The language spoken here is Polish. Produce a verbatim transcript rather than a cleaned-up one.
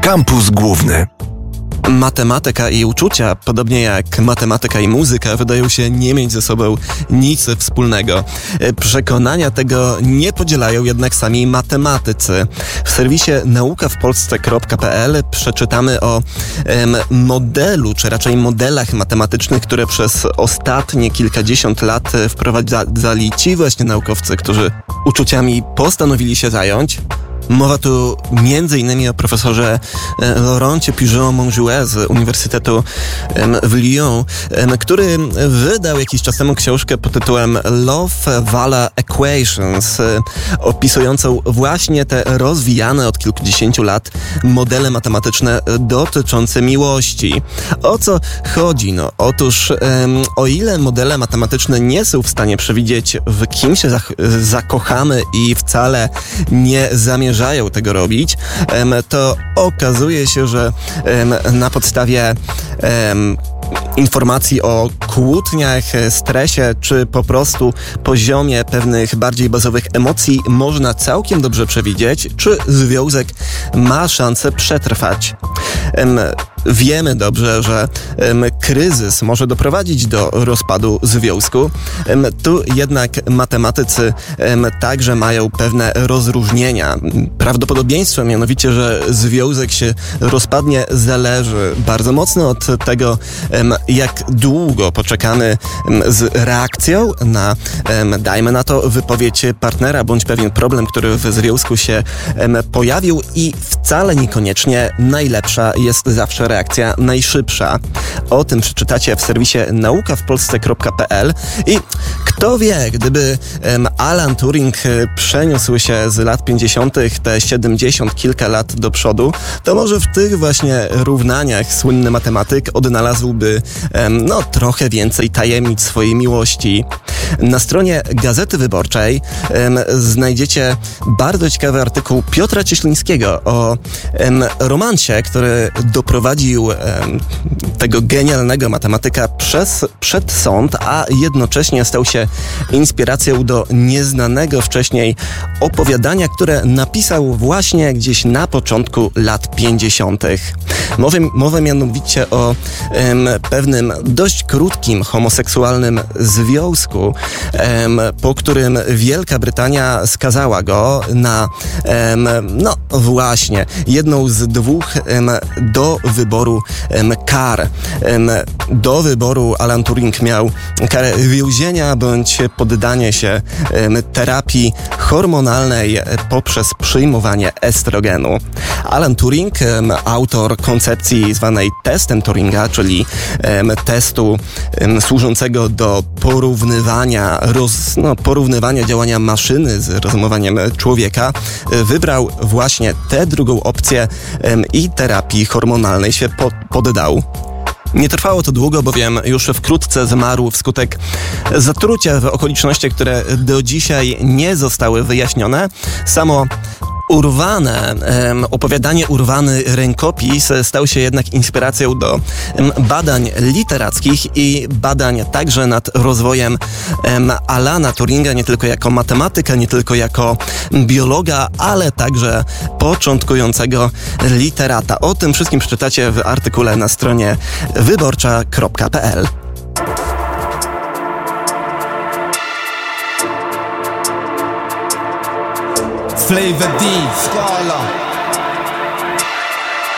Kampus Główny. Matematyka i uczucia, podobnie jak matematyka i muzyka, wydają się nie mieć ze sobą nic wspólnego. Przekonania tego nie podzielają jednak sami matematycy. W serwisie nauka w polsce kropka p l przeczytamy o em, modelu, czy raczej modelach matematycznych, które przez ostatnie kilkadziesiąt lat wprowadzali ci właśnie naukowcy, którzy uczuciami postanowili się zająć. Mowa tu między innymi o profesorze Laurencie Pigeon-Montjouet z Uniwersytetu w Lyon, który wydał jakiś czas temu książkę pod tytułem Love-Walla Equations, opisującą właśnie te rozwijane od kilkudziesięciu lat modele matematyczne dotyczące miłości. O co chodzi? No, otóż o ile modele matematyczne nie są w stanie przewidzieć, w kim się zakochamy i wcale nie zamierzają tego robić, to okazuje się, że na podstawie informacji o kłótniach, stresie, czy po prostu poziomie pewnych bardziej bazowych emocji można całkiem dobrze przewidzieć, czy związek ma szansę przetrwać. Wiemy dobrze, że em, kryzys może doprowadzić do rozpadu związku. Em, tu jednak matematycy em, także mają pewne rozróżnienia. Prawdopodobieństwo mianowicie, że związek się rozpadnie, zależy bardzo mocno od tego, em, jak długo poczekamy em, z reakcją na, em, dajmy na to, wypowiedź partnera, bądź pewien problem, który w związku się em, pojawił i wcale niekoniecznie najlepsza jest zawsze reakcja najszybsza. O tym przeczytacie w serwisie nauka w polsce kropka p l i kto wie, gdyby um, Alan Turing przeniósł się z lat pięćdziesiątych te siedemdziesiąt kilka lat do przodu, to może w tych właśnie równaniach słynny matematyk odnalazłby um, no trochę więcej tajemnic swojej miłości. Na stronie Gazety Wyborczej um, znajdziecie bardzo ciekawy artykuł Piotra Cieślińskiego o um, romansie, który doprowadził um, tego genialnego matematyka przez, przed sąd, a jednocześnie stał się inspiracją do nieznanego wcześniej opowiadania, które napisał właśnie gdzieś na początku lat pięćdziesiątych. Mowa, mowa mianowicie o um, pewnym dość krótkim homoseksualnym związku, um, po którym Wielka Brytania skazała go na um, no właśnie jedną z dwóch um, do wyboru um, kar. Um, do wyboru Alan Turing miał karę więzienia bądź poddanie się um, terapii hormonalnej poprzez przyjmowanie estrogenu. Alan Turing, um, autor koncepcji zwanej testem Turinga, czyli um, testu um, służącego do porównywania, roz, no, porównywania działania maszyny z rozumowaniem człowieka, wybrał właśnie tę drugą opcję um, i terapii hormonalnej się po, poddał. Nie trwało to długo, bowiem już wkrótce zmarł wskutek zatrucia w okolicznościach, które do dzisiaj nie zostały wyjaśnione. Samo urwane, um, opowiadanie urwany rękopis stał się jednak inspiracją do um, badań literackich i badań także nad rozwojem um, Alana Turinga, nie tylko jako matematyka, nie tylko jako biologa, ale także początkującego literata. O tym wszystkim przeczytacie w artykule na stronie wyborcza kropka p l. Flavor D, Scala.